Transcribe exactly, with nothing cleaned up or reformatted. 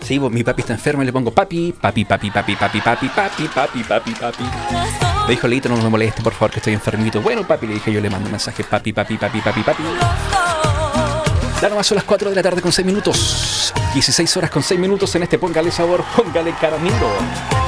Sí, pues mi papi está enfermo y le pongo papi, papi, papi, papi, papi, papi, papi, papi, papi, papi. Me dijo Leito, no me moleste, por favor, que estoy enfermito. Bueno, papi, le dije, yo le mando un mensaje, papi, papi, papi, papi, papi. Ya nomás son las cuatro de la tarde con seis minutos. dieciséis horas con seis minutos en este Póngale Sabor, Póngale Caramelo.